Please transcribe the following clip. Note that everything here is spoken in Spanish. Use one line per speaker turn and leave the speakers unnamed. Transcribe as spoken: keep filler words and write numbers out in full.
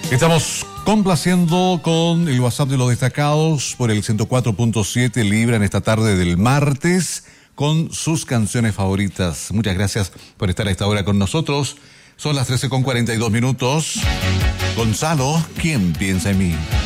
Estamos complaciendo con el WhatsApp de los destacados por el ciento cuatro punto siete Libra en esta tarde del martes con sus canciones favoritas. Muchas gracias por estar a esta hora con nosotros. Son las trece con cuarenta y dos minutos. Gonzalo, ¿quién piensa en mí?